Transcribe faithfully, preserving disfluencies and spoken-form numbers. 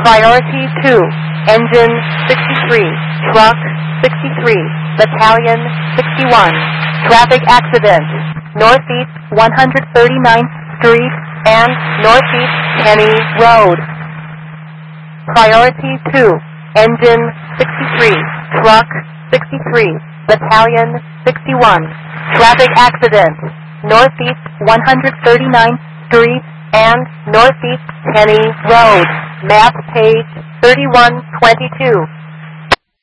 Priority two, Engine sixty-three, Truck sixty-three, Battalion sixty-one. Traffic accident, Northeast one hundred thirty-ninth Street and Northeast Kenny Road. Priority two, Engine sixty-three, Truck sixty-three, Battalion sixty-one. Traffic accident, Northeast one hundred thirty-ninth Street and Northeast Kenny Road. Map page thirty-one twenty-two.